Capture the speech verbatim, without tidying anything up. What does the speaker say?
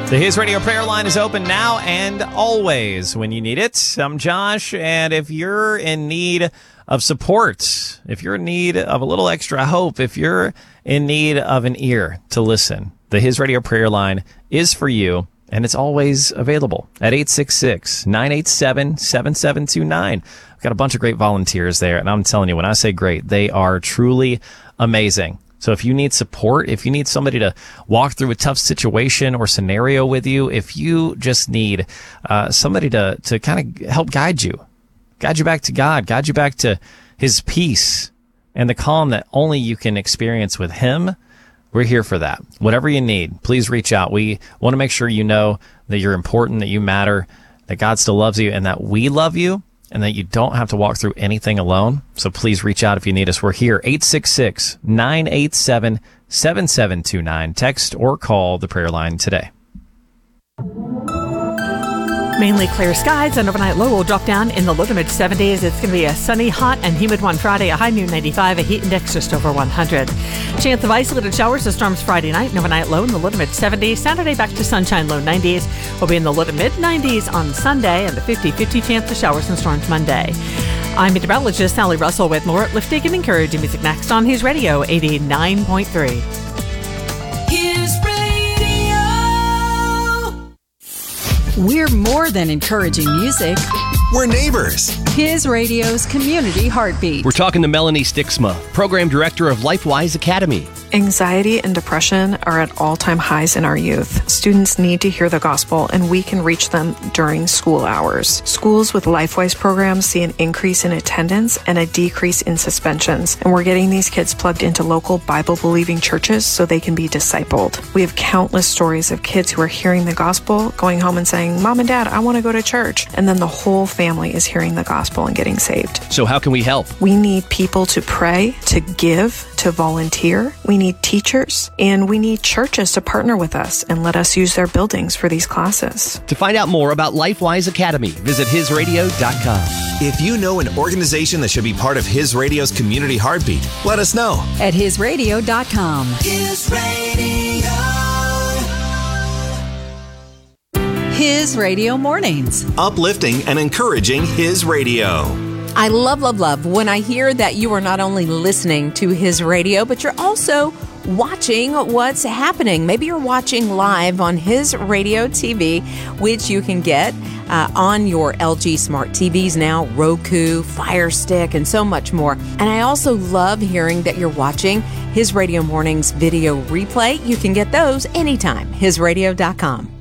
The His Radio prayer line is open now and always when you need it. I'm Josh, and if you're in need of support, if you're in need of a little extra hope, if you're in need of an ear to listen, the His Radio prayer line is for you, and it's always available at eight six six, nine eight seven, seven seven two nine. I've got a bunch of great volunteers there, and I'm telling you, when I say great, they are truly amazing. So if you need support, if you need somebody to walk through a tough situation or scenario with you, if you just need uh, somebody to, to kind of help guide you, guide you back to God, guide you back to his peace and the calm that only you can experience with him, we're here for that. Whatever you need, please reach out. We want to make sure you know that you're important, that you matter, that God still loves you, and that we love you, and that you don't have to walk through anything alone. So please reach out if you need us. We're here, eight six six, nine eight seven, seven seven two nine. Text or call the prayer line today. Mainly clear skies, an overnight low will drop down in the low to mid seventies. It's going to be a sunny, hot, and humid one Friday, a high near ninety-five, a heat index just over one hundred. Chance of isolated showers and storms Friday night, an overnight low in the low to mid seventies. Saturday back to sunshine, low nineties. We'll be in the low to mid nineties on Sunday, and the fifty-fifty chance of showers and storms Monday. I'm meteorologist Sally Russell with more uplifting and encouraging music next on His Radio eighty-nine point three. His Radio. We're more than encouraging music. We're neighbors. His Radio's Community Heartbeat. We're talking to Melanie Stixma, Program Director of LifeWise Academy. Anxiety and depression are at all-time highs in our youth. Students need to hear the gospel, and we can reach them during school hours. Schools with LifeWise programs see an increase in attendance and a decrease in suspensions, and we're getting these kids plugged into local Bible-believing churches so they can be discipled. We have countless stories of kids who are hearing the gospel, going home and saying, "Mom and Dad, I want to go to church," and then the whole family is hearing the gospel and getting saved. So how can we help? We need people to pray, to give, to volunteer. We need teachers, and we need churches to partner with us and let us use their buildings for these classes. To find out more about LifeWise Academy, visit his radio dot com. If you know an organization that should be part of His Radio's Community Heartbeat, let us know. At his radio dot com. His Radio. His Radio Mornings. Uplifting and encouraging His Radio. I love, love, love when I hear that you are not only listening to His Radio, but you're also watching what's happening. Maybe you're watching live on His Radio T V, which you can get uh, on your L G Smart T Vs now, Roku, Fire Stick, and so much more. And I also love hearing that you're watching His Radio Mornings video replay. You can get those anytime, his radio dot com.